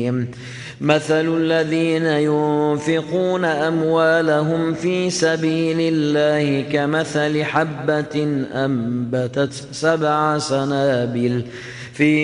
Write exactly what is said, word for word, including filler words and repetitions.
مثل الذين ينفقون أموالهم في سبيل الله كمثل حبة أنبتت سبع سنابل في